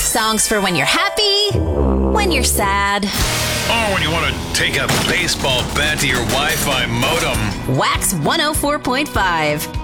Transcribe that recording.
Songs for when you're happy, when you're sad. Oh, when you want to take a baseball bat to your Wi-Fi modem. Wax 104.5.